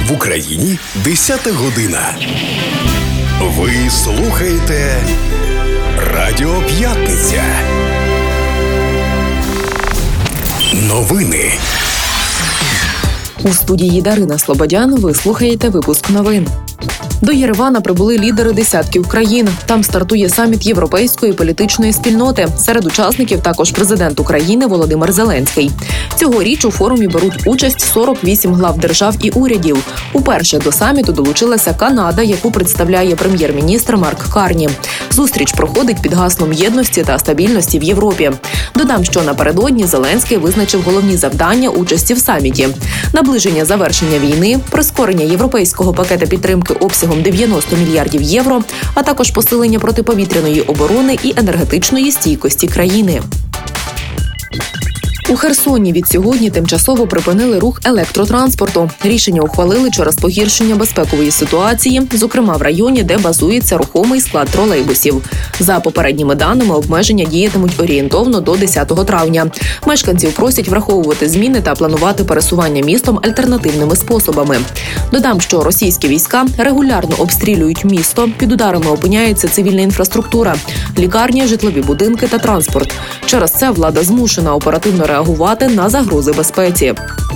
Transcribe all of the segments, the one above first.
В Україні 10 година. Ви слухаєте Радіо П'ятниця. Новини. У студії Дарина Слободян ви слухаєте випуск новин. До Єревана прибули лідери десятків країн. Там стартує саміт європейської політичної спільноти. Серед учасників також президент України Володимир Зеленський. Цьогоріч у форумі беруть участь 48 глав держав і урядів. Уперше до саміту долучилася Канада, яку представляє прем'єр-міністр Марк Карні. Зустріч проходить під гаслом єдності та стабільності в Європі. Додам, що напередодні Зеленський визначив головні завдання участі в саміті: наближення завершення війни, прискорення європейського пакета підтримки обсягом 90 мільярдів євро, а також посилення протиповітряної оборони і енергетичної стійкості країни. У Херсоні від сьогодні тимчасово припинили рух електротранспорту. Рішення ухвалили через погіршення безпекової ситуації, зокрема в районі, де базується рухомий склад тролейбусів. За попередніми даними, обмеження діятимуть орієнтовно до 10 травня. Мешканців просять враховувати зміни та планувати пересування містом альтернативними способами. Додам, що російські війська регулярно обстрілюють місто, під ударами опиняється цивільна інфраструктура, лікарні, житлові будинки та транспорт. Через це влада змушена оперативно реагувати на загрози безпеці.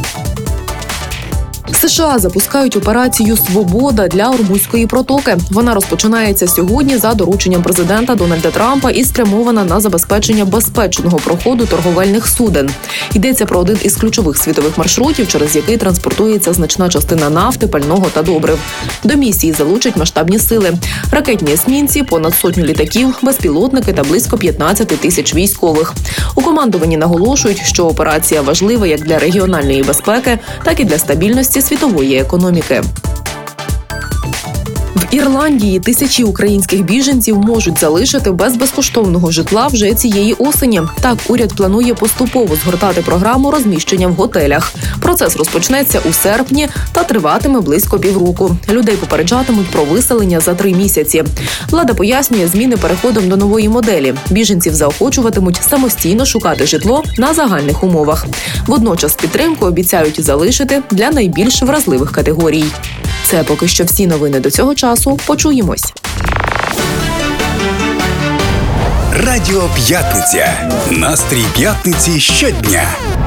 США запускають операцію «Свобода» для Ормузької протоки. Вона розпочинається сьогодні за дорученням президента Дональда Трампа і спрямована на забезпечення безпечного проходу торговельних суден. Йдеться про один із ключових світових маршрутів, через який транспортується значна частина нафти, пального та добрив. До місії залучать масштабні сили: ракетні есмінці, понад 100 літаків, безпілотники та близько 15 тисяч військових. У командуванні наголошують, що операція важлива як для регіональної безпеки, так і для стабільності світової економіки. В Ірландії тисячі українських біженців можуть залишити без безкоштовного житла вже цієї осені. Так, уряд планує поступово згортати програму розміщення в готелях. Процес розпочнеться у серпні та триватиме близько півроку. Людей попереджатимуть про виселення за 3 місяці. Влада пояснює зміни переходом до нової моделі. Біженців заохочуватимуть самостійно шукати житло на загальних умовах. Водночас підтримку обіцяють залишити для найбільш вразливих категорій. Це поки що всі новини до цього часу. Почуємось. Радіо П'ятниця. Настрій п'ятниці щодня.